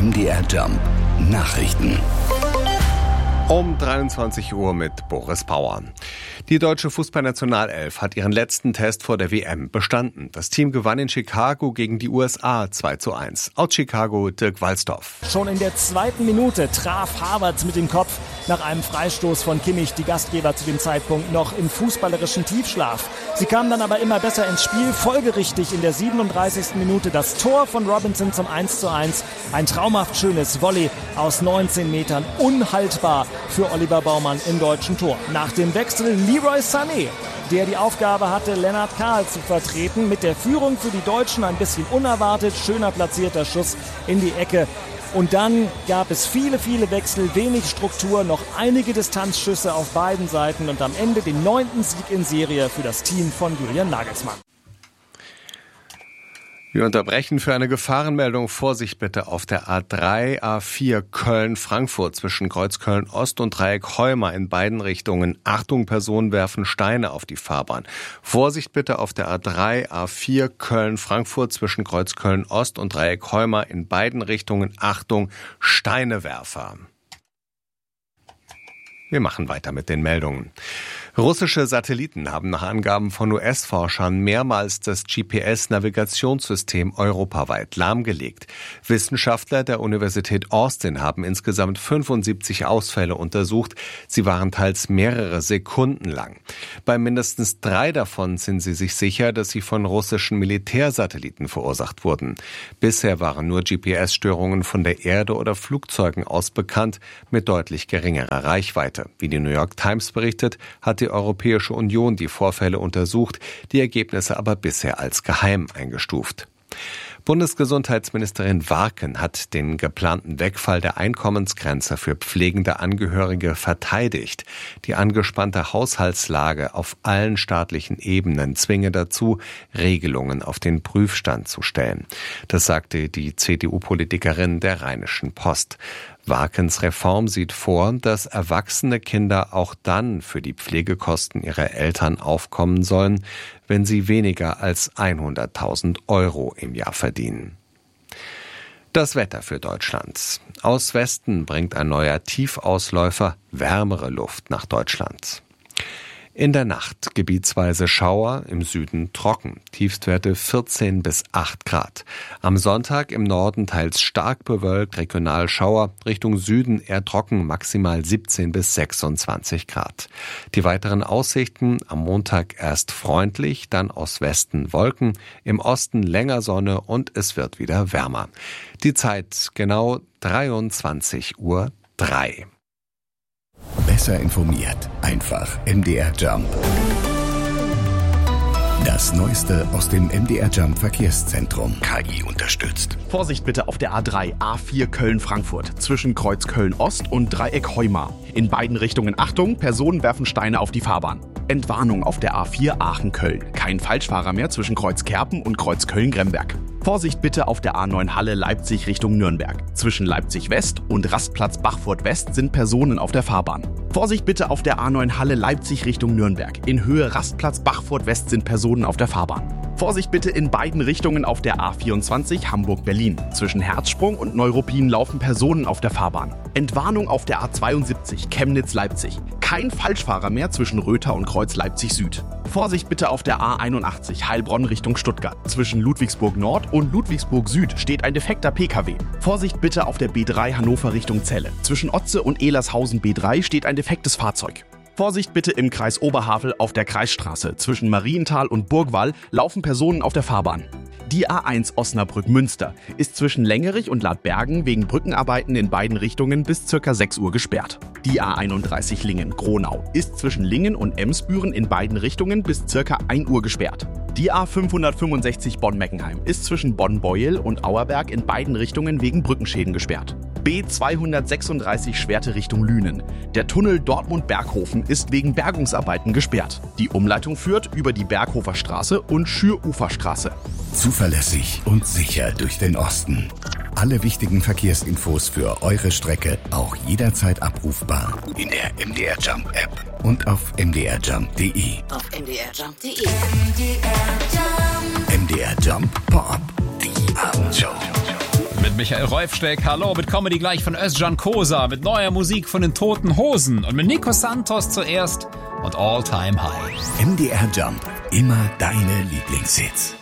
MDR Jump Nachrichten. Um 23 Uhr mit Boris Pauer. Die deutsche Fußballnationalelf hat ihren letzten Test vor der WM bestanden. Das Team gewann in Chicago gegen die USA 2:1. Aus Chicago Dirk Walsdorf. Schon in der 2. Minute traf Havertz mit dem Kopf nach einem Freistoß von Kimmich, die Gastgeber zu dem Zeitpunkt noch im fußballerischen Tiefschlaf. Sie kamen dann aber immer besser ins Spiel. Folgerichtig in der 37. Minute das Tor von Robinson zum 1:1. Ein traumhaft schönes Volley aus 19 Metern. Unhaltbar für Oliver Baumann im deutschen Tor. Nach dem Wechsel Leroy Sané, der die Aufgabe hatte, Lennart Kahl zu vertreten. Mit der Führung für die Deutschen ein bisschen unerwartet. Schöner platzierter Schuss in die Ecke. Und dann gab es viele Wechsel, wenig Struktur, noch einige Distanzschüsse auf beiden Seiten und am Ende den 9. Sieg in Serie für das Team von Julian Nagelsmann. Wir unterbrechen für eine Gefahrenmeldung. Vorsicht bitte auf der A3, A4 Köln-Frankfurt zwischen Kreuzköln Ost und Dreieck Heuma in beiden Richtungen. Achtung, Personen werfen Steine auf die Fahrbahn. Vorsicht bitte auf der A3, A4 Köln-Frankfurt zwischen Kreuzköln Ost und Dreieck Heuma in beiden Richtungen. Achtung, Steinewerfer. Wir machen weiter mit den Meldungen. Russische Satelliten haben nach Angaben von US-Forschern mehrmals das GPS-Navigationssystem europaweit lahmgelegt. Wissenschaftler der Universität Austin haben insgesamt 75 Ausfälle untersucht. Sie waren teils mehrere Sekunden lang. Bei mindestens 3 davon sind sie sich sicher, dass sie von russischen Militärsatelliten verursacht wurden. Bisher waren nur GPS-Störungen von der Erde oder Flugzeugen aus bekannt, mit deutlich geringerer Reichweite. Wie die New York Times berichtet, hat die Europäische Union die Vorfälle untersucht, die Ergebnisse aber bisher als geheim eingestuft. Bundesgesundheitsministerin Warken hat den geplanten Wegfall der Einkommensgrenze für pflegende Angehörige verteidigt. Die angespannte Haushaltslage auf allen staatlichen Ebenen zwinge dazu, Regelungen auf den Prüfstand zu stellen. Das sagte die CDU-Politikerin der Rheinischen Post. Warkens Reform sieht vor, dass erwachsene Kinder auch dann für die Pflegekosten ihrer Eltern aufkommen sollen, wenn sie weniger als 100.000 Euro im Jahr verdienen. Das Wetter für Deutschland. Aus Westen bringt ein neuer Tiefausläufer wärmere Luft nach Deutschland. In der Nacht gebietsweise Schauer, im Süden trocken, Tiefstwerte 14 bis 8 Grad. Am Sonntag im Norden teils stark bewölkt, regional Schauer, Richtung Süden eher trocken, maximal 17 bis 26 Grad. Die weiteren Aussichten: am Montag erst freundlich, dann aus Westen Wolken, im Osten länger Sonne und es wird wieder wärmer. Die Zeit genau 23:03 Uhr. Besser informiert, einfach MDR Jump. Das Neueste aus dem MDR Jump Verkehrszentrum. KI unterstützt. Vorsicht bitte auf der A3, A4 Köln-Frankfurt zwischen Kreuzköln Ost und Dreieck Heuma. In beiden Richtungen Achtung, Personen werfen Steine auf die Fahrbahn. Entwarnung auf der A4 Aachen-Köln. Kein Falschfahrer mehr zwischen Kreuz Kerpen und Kreuz Köln-Gremberg. Vorsicht bitte auf der A9 Halle Leipzig Richtung Nürnberg. Zwischen Leipzig West und Rastplatz Bachfurt West sind Personen auf der Fahrbahn. Vorsicht bitte auf der A9 Halle Leipzig Richtung Nürnberg. In Höhe Rastplatz Bachfurt West sind Personen auf der Fahrbahn. Vorsicht bitte in beiden Richtungen auf der A24 Hamburg-Berlin. Zwischen Herzsprung und Neuruppin laufen Personen auf der Fahrbahn. Entwarnung auf der A72 Chemnitz-Leipzig. Kein Falschfahrer mehr zwischen Röther und Kreuz Leipzig Süd. Vorsicht bitte auf der A81 Heilbronn Richtung Stuttgart. Zwischen Ludwigsburg Nord und Ludwigsburg Süd steht ein defekter PKW. Vorsicht bitte auf der B3 Hannover Richtung Celle. Zwischen Otze und Elershausen B3 steht ein defektes Fahrzeug. Vorsicht bitte im Kreis Oberhavel auf der Kreisstraße. Zwischen Marienthal und Burgwall laufen Personen auf der Fahrbahn. Die A1 Osnabrück-Münster ist zwischen Längerich und Ladbergen wegen Brückenarbeiten in beiden Richtungen bis ca. 6 Uhr gesperrt. Die A31 Lingen-Gronau ist zwischen Lingen und Emsbüren in beiden Richtungen bis ca. 1 Uhr gesperrt. Die A565 Bonn-Meckenheim ist zwischen Bonn-Beuel und Auerberg in beiden Richtungen wegen Brückenschäden gesperrt. B236 Schwerte Richtung Lünen. Der Tunnel Dortmund-Berghofen ist wegen Bergungsarbeiten gesperrt. Die Umleitung führt über die Berghofer Straße und Schüruferstraße. Zuverlässig und sicher durch den Osten. Alle wichtigen Verkehrsinfos für eure Strecke auch jederzeit abrufbar in der MDR Jump App und auf mdrjump.de. Auf mdrjump.de. MDR Jump Pop-up, die Abendshow. Mit Michael Reufsteck. Hallo, mit Comedy gleich von Özcan Kosa, mit neuer Musik von den Toten Hosen und mit Nico Santos zuerst und All Time High. MDR Jump, immer deine Lieblingshits.